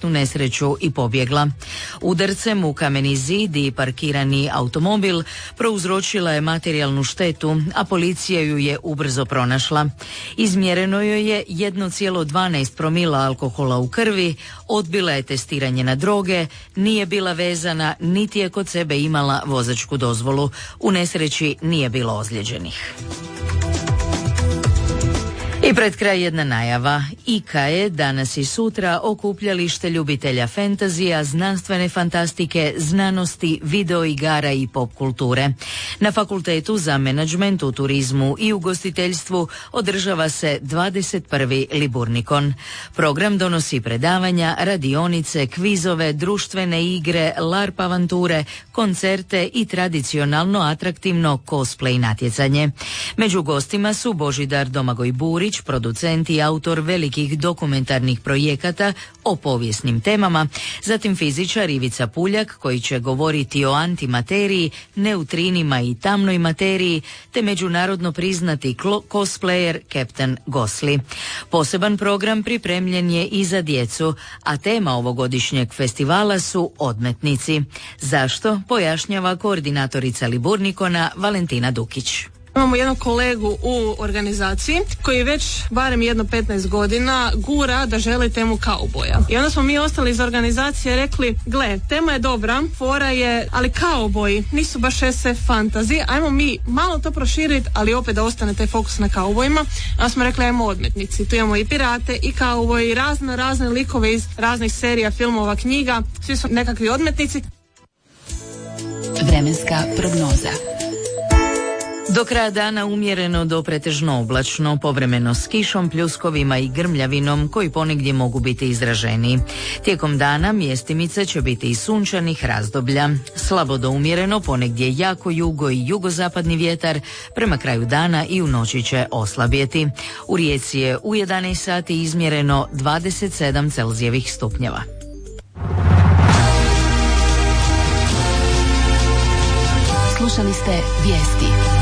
prometnu nesreću i pobjegla. Udarcem u kameni zid i parkirani automobil prouzročila je materijalnu štetu, a policija ju je ubrzo pronašla. Izmjereno joj je 1,12 promila alkohola u krvi, odbila je testiranje na droge, nije bila vezana, niti je kod sebe imala vozačku dozvolu. U nesreći nije bilo ozlijeđenih. I pred kraj jedna najava. IKA je danas i sutra okupljalište ljubitelja fentazija, znanstvene fantastike, znanosti, videoigara i pop kulture. Na Fakultetu za menadžment u turizmu i ugostiteljstvu održava se 21. Liburnikon. Program donosi predavanja, radionice, kvizove, društvene igre, LARP avanture, koncerte i tradicionalno atraktivno cosplay natjecanje. Među gostima su Božidar Domagoj Burić, producent i autor velikih dokumentarnih projekata o povijesnim temama, zatim fizičar Ivica Puljak koji će govoriti o antimateriji, neutrinima i tamnoj materiji, te međunarodno priznati cosplayer Captain Gosli. Poseban program pripremljen je i za djecu, a tema ovogodišnjeg festivala su odmetnici. Zašto? Pojašnjava koordinatorica Liburnikona Valentina Dukić. Imamo jednog kolegu u organizaciji koji već barem jedno 15 godina gura da želi temu kauboja. I onda smo mi ostali iz organizacije rekli, gle, tema je dobra, fora je, ali kauboji nisu baš SF fantasy, ajmo mi malo to proširiti, ali opet da ostane taj fokus na kaubojima. A smo rekli, ajmo odmetnici. Tu imamo i pirate, i kauboji, i razne likove iz raznih serija, filmova, knjiga, svi su nekakvi odmetnici. Vremenska prognoza. Do kraja dana umjereno do pretežno oblačno, povremeno s kišom, pljuskovima i grmljavinom koji ponegdje mogu biti izraženiji. Tijekom dana mjestimice će biti i sunčanih razdoblja. Slabo do umjereno, ponegdje jako jugo i jugozapadni vjetar, prema kraju dana i u noći će oslabjeti. U Rijeci je u 11 sati izmjereno 27 Celzijevih stupnjeva. Slušali ste vijesti.